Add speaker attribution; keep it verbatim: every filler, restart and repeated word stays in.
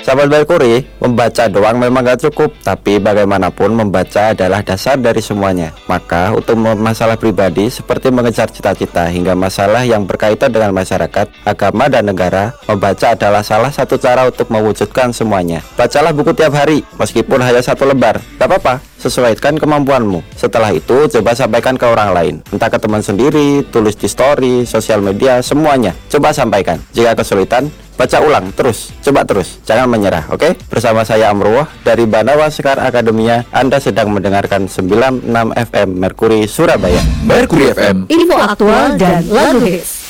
Speaker 1: Sahabat Merkuri, membaca doang memang gak cukup, tapi bagaimanapun membaca adalah dasar dari semuanya. Maka untuk masalah pribadi seperti mengejar cita-cita hingga masalah yang berkaitan dengan masyarakat, agama, dan negara, membaca adalah salah satu cara untuk mewujudkan semuanya. Bacalah buku tiap hari, meskipun hanya satu lembar, gak apa-apa, sesuaikan kemampuanmu. Setelah itu coba sampaikan ke orang lain, entah ke teman sendiri, tulis di story, sosial media, semuanya. Coba sampaikan. Jika kesulitan, baca ulang terus, coba terus, jangan menyerah, oke? Bersama saya Amruwah dari Banawa Sekar Akademia, Anda sedang mendengarkan sembilan puluh enam F M Merkuri Surabaya.
Speaker 2: Merkuri F M,
Speaker 3: info aktual dan lagu hits.